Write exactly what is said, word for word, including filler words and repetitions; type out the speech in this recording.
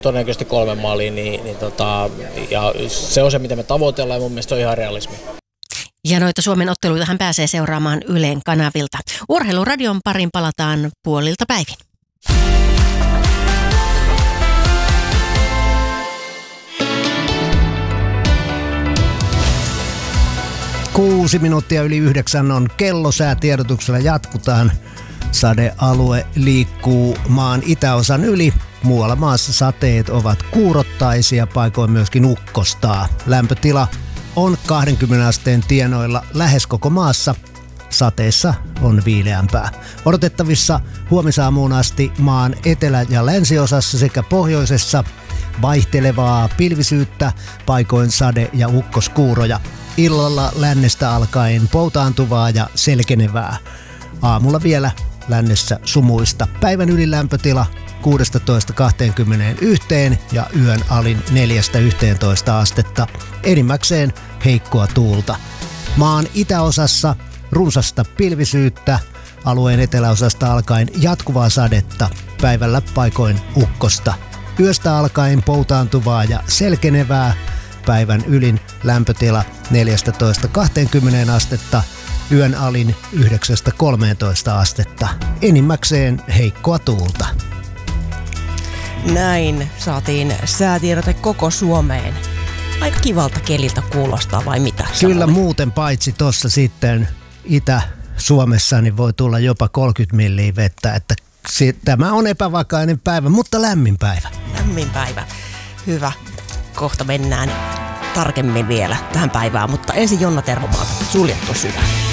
Todennäköisesti kolme maalia, niin, niin tota, ja se on se, mitä me tavoitellaan, ja mun mielestä se on ihan realismi. Ja noita Suomen otteluita hän pääsee seuraamaan Ylen kanavilta. Urheiluradion parin palataan puolilta päivin. Kuusi minuuttia yli yhdeksän on kello. Säätiedotuksella jatkutaan. Sadealue liikkuu maan itäosan yli. Muualla maassa sateet ovat kuurottaisia, paikoin myöskin ukkostaa. Lämpötila on kaksikymmentä asteen tienoilla lähes koko maassa. Sateessa on viileämpää. Odotettavissa huomisaamuun asti maan etelä- ja länsiosassa sekä pohjoisessa vaihtelevaa pilvisyyttä, paikoin sade- ja ukkoskuuroja. Illalla lännestä alkaen poutaantuvaa ja selkenevää. Aamulla vielä lännessä sumuista. Päivän ylilämpötila kuusitoista kaksikymmentäyksi ja yön alin neljästä yhteentoista astetta. Enimmäkseen heikkoa tuulta. Maan itäosassa runsasta pilvisyyttä, alueen eteläosasta alkaen jatkuvaa sadetta, päivällä paikoin ukkosta. Yöstä alkaen poutaantuvaa ja selkenevää, päivän ylin lämpötila neljätoista kaksikymmentä astetta, yön alin yhdeksästä kolmeentoista astetta. Enimmäkseen heikkoa tuulta. Näin saatiin säätiedote koko Suomeen. Aika kivalta keliltä kuulostaa, vai mitä? Kyllä Samalla? Muuten, paitsi tuossa sitten Itä-Suomessa niin voi tulla jopa kolmekymmentä milliä vettä, että tämä on epävakainen päivä, mutta lämmin päivä. Lämmin päivä. Hyvä. Kohta mennään tarkemmin vielä tähän päivään, mutta ensin Jonna Tervomaalta suljettu sydän.